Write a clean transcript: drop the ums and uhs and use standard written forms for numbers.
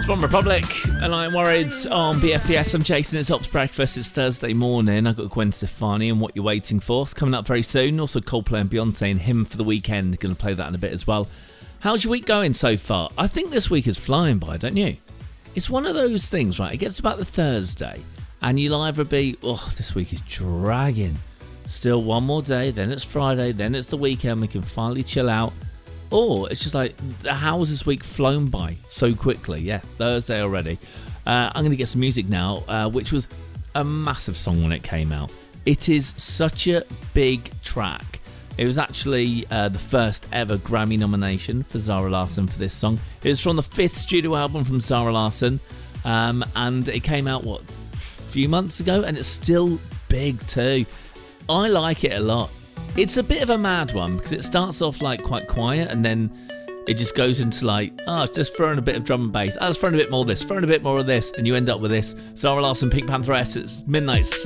One Republic, and I'm worried on BFBS. I'm chasing its Ops breakfast. It's Thursday morning. I've got Gwen Stefani and What You're Waiting For. It's coming up very soon. Also Coldplay and Beyonce and Him for the Weekend. Going to play that in a bit as well. How's your week going so far? I think this week is flying by, don't you? It's one of those things, right? It gets about the Thursday and you'll either be, oh, this week is dragging. Still one more day, then it's Friday, then it's the weekend. We can finally chill out. Or it's just like, how has this week flown by so quickly? Yeah, Thursday already. I'm going to get some music now, which was a massive song when it came out. It is such a big track. It was actually the first ever Grammy nomination for Zara Larsson for this song. It was from the 5th studio album from Zara Larsson, and it came out, a few months ago, and it's still big too. I like it a lot. It's a bit of a mad one because it starts off like quite quiet and then it just goes into like, it's just throwing a bit of drum and bass. It's throwing a bit more of this, throwing a bit more of this, and you end up with this. Zara Larsson, Pink Pantheress, it's midnight.